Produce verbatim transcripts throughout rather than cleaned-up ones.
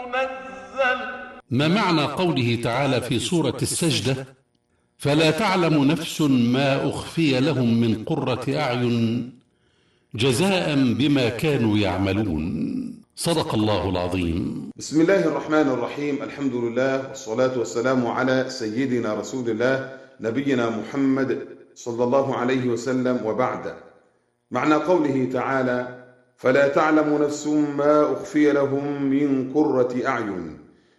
منزل. ما معنى قوله تعالى في سورة السجدة: فلا تعلم نفس ما أخفي لهم من قرة أعين جزاء بما كانوا يعملون؟ صدق الله العظيم. بسم الله الرحمن الرحيم. الحمد لله والصلاة والسلام على سيدنا رسول الله نبينا محمد صلى الله عليه وسلم، وبعد. معنى قوله تعالى: فلا تعلم نفس ما أخفي لهم من قرة أعين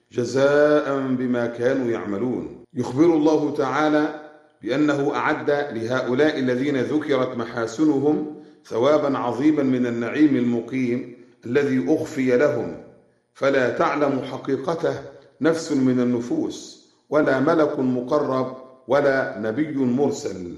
جزاء بما كانوا يعملون. يخبر الله تعالى بأنه أعد لهؤلاء الذين ذكرت محاسنهم ثوابا عظيما من النعيم المقيم الذي أخفي لهم، فلا تعلم حقيقته نفس من النفوس، ولا ملك مقرب، ولا نبي مرسل،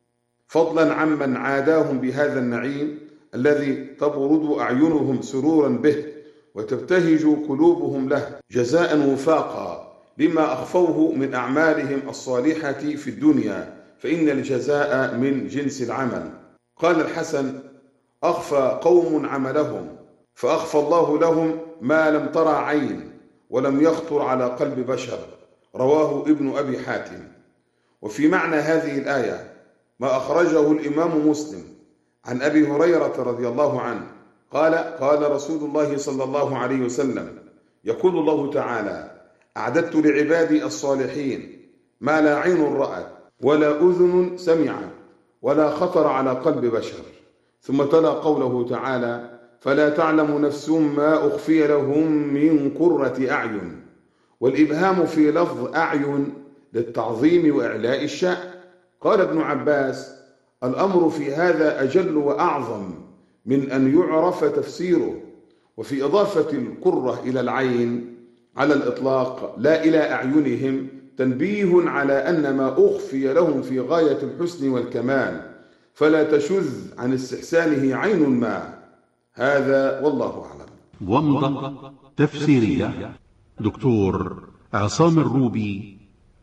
فضلا عمن عاداهم بهذا النعيم الذي تبرد أعينهم سرورا به وتبتهج قلوبهم له، جزاء وفاقا لما أخفوه من أعمالهم الصالحة في الدنيا، فإن الجزاء من جنس العمل. قال الحسن: أخفى قوم عملهم فأخفى الله لهم ما لم ترى عين ولم يخطر على قلب بشر، رواه ابن أبي حاتم. وفي معنى هذه الآية ما أخرجه الإمام مسلم عن أبي هريرة رضي الله عنه قال: قال رسول الله صلى الله عليه وسلم: يقول الله تعالى: أعددت لعبادي الصالحين ما لا عين رأت ولا أذن سمعت ولا خطر على قلب بشر. ثم تلا قوله تعالى: فلا تعلم نفس ما أخفي لهم من قرة أعين، والإبهام في لفظ أعين للتعظيم وإعلاء الشأن. قال ابن عباس: الأمر في هذا أجل وأعظم من أن يعرف تفسيره. وفي إضافة القرة إلى العين على الإطلاق لا إلى أعينهم تنبيه على أن ما أخفي لهم في غاية الحسن والكمال، فلا تشذ عن استحسانه عين ما. هذا والله أعلم. ومضة تفسيرية دكتور عصام الروبي،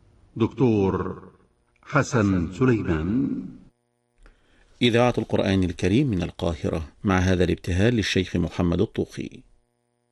دكتور حسن سليمان. إذاعة القرآن الكريم من القاهرة، مع هذا الابتهال للشيخ محمد الطوخي.